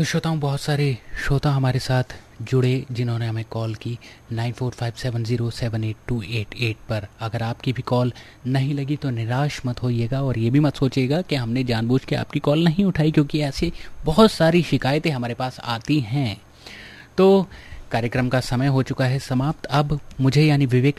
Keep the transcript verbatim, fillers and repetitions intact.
तो श्रोताओं, बहुत सारे श्रोता हमारे साथ जुड़े जिन्होंने हमें कॉल की nine four five seven zero seven eight to eight eight पर। अगर आपकी भी कॉल नहीं लगी तो निराश मत होइएगा और ये भी मत सोचिएगा कि हमने जानबूझ के आपकी कॉल नहीं उठाई, क्योंकि ऐसी बहुत सारी शिकायतें हमारे पास आती हैं। तो कार्यक्रम का समय हो चुका है समाप्त। अब मुझे यानी विवेक